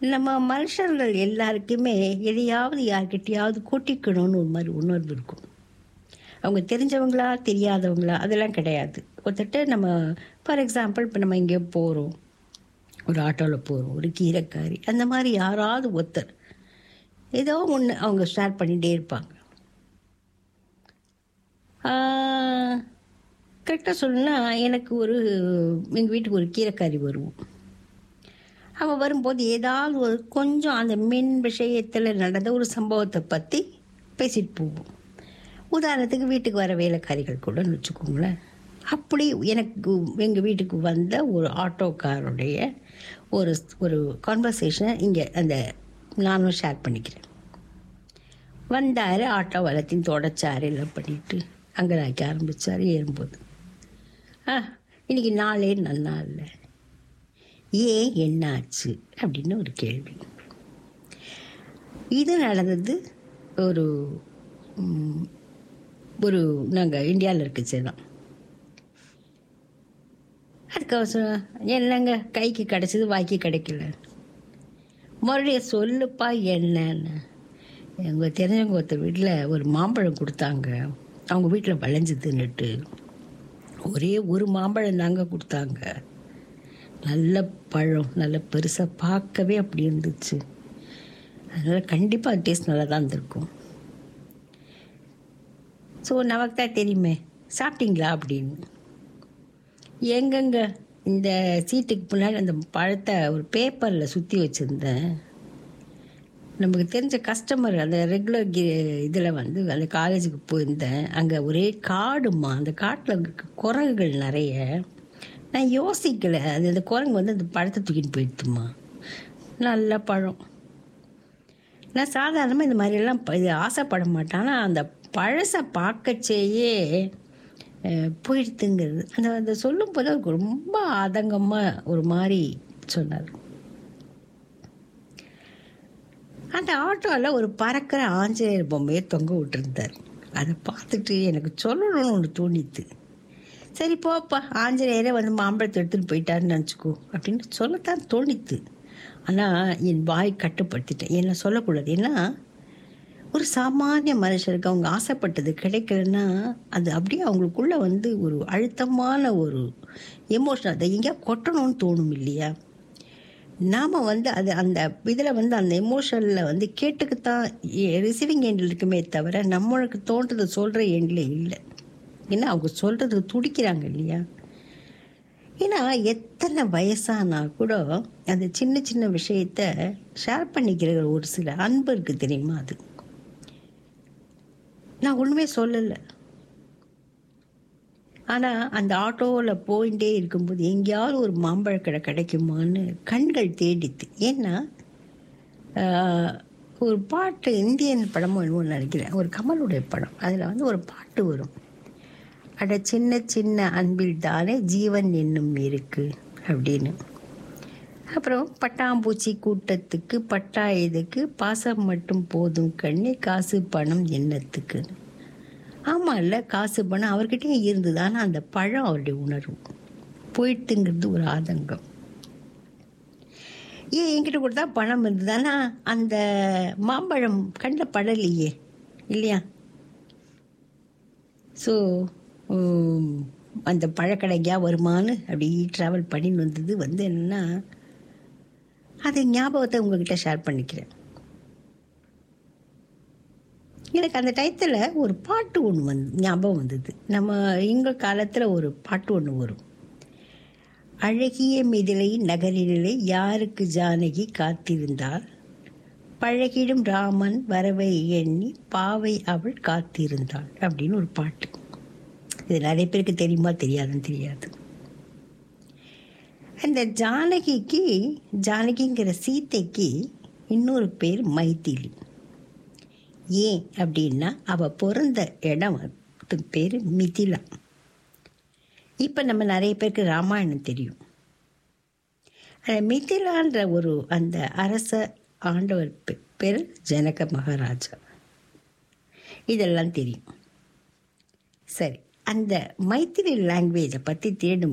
நம்ம மனுஷர்கள் எல்லாருக்குமே எதையாவது யார்கிட்டயாவது கொட்டிக்கணும்னு ஒரு மாதிரி உணர்வு இருக்கும். அவங்க தெரிஞ்சவங்களா தெரியாதவங்களா அதெல்லாம் கிடையாது. ஒருத்தட்ட நம்ம ஃபார் எக்ஸாம்பிள் இப்போ நம்ம எங்கேயோ போகிறோம், ஒரு ஆட்டோவில் போகிறோம், ஒரு கீரைக்காரி அந்த மாதிரி யாராவது ஒருத்தர் ஏதோ ஒன்று அவங்க ஷேர் பண்ணிகிட்டே இருப்பாங்க. கரெக்டாக சொல்லணும்னா எனக்கு எங்கள் வீட்டுக்கு ஒரு கீரைக்காரி வருவோம். அவள் வரும்போது ஏதாவது ஒரு கொஞ்சம் அந்த மின் விஷயத்தில் நடந்த ஒரு சம்பவத்தை பற்றி பேசிட்டு போவோம். உதாரணத்துக்கு வீட்டுக்கு வர வேலைக்காரிகள் கூட வச்சுக்கோங்களேன். அப்படி எனக்கு எங்கள் வீட்டுக்கு வந்த ஒரு ஆட்டோக்காருடைய ஒரு ஒரு கான்வர்சேஷனை இங்கே நானும் ஷேர் பண்ணிக்கிறேன். வந்தார், ஆட்டோ வளர்த்தின்னு தொடச்சார், எல்லாம் பண்ணிவிட்டு அங்கே நாய்க்க ஆரம்பித்தார். ஏறும்போது இன்றைக்கி நாளே நல்லா இல்லை, ஏன் என்னாச்சு அப்படின்னு ஒரு கேள்வி. இது நடந்தது ஒரு ஒரு நாங்கள் இந்தியாவில் இருக்குச்சு தான். அதுக்கவசரம் என்னங்க கைக்கு கிடச்சிது வாய்க்கு கிடைக்கல, மறுபடியும் சொல்லுப்பா என்னன்னு. எங்கள் தெரிஞ்சவங்க ஒருத்தர் வீட்டில் ஒரு மாம்பழம் கொடுத்தாங்க, அவங்க வீட்டில் விளைஞ்சதுன்னுட்டு ஒரே ஒரு மாம்பழம் தாங்க கொடுத்தாங்க. நல்ல பழம், நல்ல பெருசாக பார்க்கவே அப்படி இருந்துச்சு. அதனால் கண்டிப்பாக டேஸ்ட் நல்லா தான் இருந்திருக்கும். ஸோ நமக்கு தான் தெரியுமே, சாப்பிட்டீங்களா அப்படின்னு. எங்கெங்க இந்த சீட்டுக்கு முன்னாடி அந்த பழத்தை ஒரு பேப்பரில் சுற்றி வச்சுருந்தேன். நமக்கு தெரிஞ்ச கஸ்டமர் அந்த ரெகுலர் இதில் அந்த காலேஜுக்கு போயிருந்தேன். அங்கே ஒரே காடுமா, அந்த காட்டில் இருக்க குரங்குகள் நிறைய. நான் யோசிக்கலை, அந்த குரங்கு அந்த பழத்தை தூக்கிட்டு போயிடுத்துமா. நல்ல பழம். நான் சாதாரணமாக இந்த மாதிரியெல்லாம் இது ஆசைப்பட மாட்டேன். ஆனால் அந்த பழசை பார்க்கச்சேயே போயிடுத்துங்கிறது அந்த சொல்லும் போது அவருக்கு ரொம்ப ஆதங்கமாக ஒரு மாதிரி சொன்னார். அந்த ஆட்டோவில் ஒரு பறக்கிற ஆஞ்சநேயர் பொம்மையை தொங்க விட்டுருந்தார். அதை பார்த்துட்டு எனக்கு சொல்லணும்னு ஒன்று தோணித்து. சரி போப்பா, ஆஞ்சநேயரே மாம்பழத்தை எடுத்துகிட்டு போயிட்டாருன்னு நினச்சிக்கோ அப்படின்னு சொல்லத்தான் தோணித்து. ஆனால் என் வாய் கட்டுப்படுத்திட்டேன், என்ன சொல்லக்கூடாது. ஏன்னா ஒரு சாமானிய மனுஷருக்கு அவங்க ஆசைப்பட்டது கிடைக்கலன்னா அது அப்படியே அவங்களுக்குள்ள ஒரு அழுத்தமான ஒரு எமோஷன், அதை எங்கேயா கொட்டணும்னு தோணும் இல்லையா. நாம் அது அந்த இதில் அந்த எமோஷனில் கேட்டுக்குத்தான் ரிசீவிங் எண்டில் இருக்குமே தவிர நம்மளுக்கு தோன்றதை சொல்கிற எண்டில் இல்லை. ஏன்னா அவங்க சொல்கிறதுக்கு துடிக்கிறாங்க இல்லையா. ஏன்னா எத்தனை வயசானா கூட அந்த சின்ன சின்ன விஷயத்த ஷேர் பண்ணிக்கிற ஒரு சில அன்பு இருக்குது தெரியுமா. அது நான் ஒன்றுமே சொல்லலை. ஆனால் அந்த ஆட்டோவில் போயிட்டே இருக்கும்போது எங்கேயாவது ஒரு மாம்பழக்கடை கிடைக்குமான்னு கண்கள் தேடித்து. ஏன்னா ஒரு பாட்டு, இந்தியன் படமும் என்னவோ நினைக்கிறேன், ஒரு கமலுடைய படம், அதில் ஒரு பாட்டு வரும். அட சின்ன சின்ன அன்பில் தானே ஜீவன் என்னும் இருக்கு அப்படின்னு. அப்புறம் பட்டாம்பூச்சி கூட்டத்துக்கு பட்டா எதுக்கு, பாசம் மட்டும் போதும் கண்ணே, காசு பணம் எண்ணத்துக்கு. ஆமாம் இல்லை, காசு பணம் அவர்கிட்டயே இருந்தது. ஆனால் அந்த பழம் அவருடைய உணர்வு போயிட்டுங்கிறது ஒரு ஆதங்கம். ஏன் என்கிட்ட கொடுத்தா பணம் இருந்தது, ஆனால் அந்த மாம்பழம் கண்ட படலையே இல்லையா. ஸோ அந்த பழக்கடைக்கா வருமானு அப்படி ட்ராவல் பண்ணின்னு வந்தது என்னென்னா அது ஞாபகத்தை உங்ககிட்ட ஷேர் பண்ணிக்கிறேன். எனக்கு அந்த டயத்தில் ஒரு பாட்டு ஒன்று ஞாபகம் வந்தது. நம்ம எங்கள் காலத்தில் ஒரு பாட்டு ஒன்று வரும். அழகிய மிதிலை நகரிலே யாருக்கு ஜானகி காத்திருந்தாள், பழகிடும் ராமன் வரவை எண்ணி பாவை அவள் காத்திருந்தாள் அப்படின்னு ஒரு பாட்டு. இது நிறைய பேருக்கு தெரியுமா தெரியாதுன்னு தெரியாது. அந்த ஜானகிங்கிற சீதைக்கு இன்னொரு பேர் மைதிலி. ஏன் அப்படின்னா அவள் பிறந்த இடம் பேர் மிதிலா. இப்போ நம்ம நிறைய பேருக்கு ராமாயணம் தெரியும். மிதிலான்ற அந்த அரச ஆண்டவர் பேர் ஜனக மகாராஜா. இதெல்லாம் தெரியும். சரி, அந்த மைத்திரி லாங்குவேஜை பற்றி தேடும்